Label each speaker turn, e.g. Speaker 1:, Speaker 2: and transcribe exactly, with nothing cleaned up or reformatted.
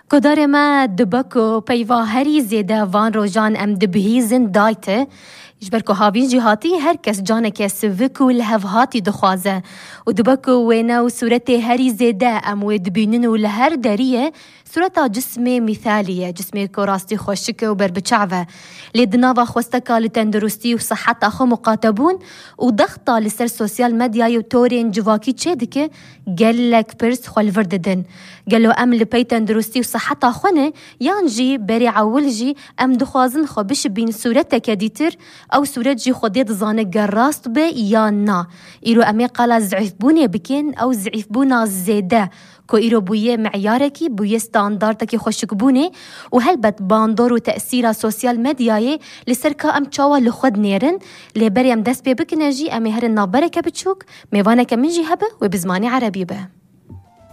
Speaker 1: کدار ما دبکو پیوا هری زیده وان رو جان ام دبهیزن دایته جبرکو هاوین جهاتی هر کس جانه که سوکو لهوهاتی دخوازه و دبکو وینا و صورت هری زیده ام و دبینن و لهر داریه صورت جسم مثالیه جسم کراستی خوشکه و بربچعوه لیدناوا خوستکا لتندرستی و صحت آخو مقاتبون و ضغطا لسر سوسیال مدیای و تورین جواکی چه دکه گلک پرس خالور ددن گلو ام لپی تندرستی و صحت آخونه یانجی بری عول جی ام دخوازن خو بش بین صورت کدیتر او صورت جی خودیت زانه گراست به یا نا ایرو امی قالا زعیف بونه بکن او زعیف بونه زیده کو ایرو بویه معیارکی بویه ستانداردکی خوشک بونه و هلبت باندور و تأثیر سوسیال مدیای لسر که ام چاوا لخود نیرن لبری ام دست بی بکنجی امی هر نابرکه بچوک میوانه که منجی هبه و بزمانی عربی به